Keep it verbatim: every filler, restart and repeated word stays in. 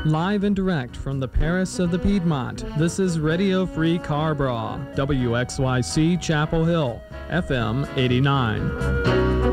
Live and direct from the Paris of the Piedmont, this is Radio Free Carrboro, W X Y C Chapel Hill, F M eighty-nine.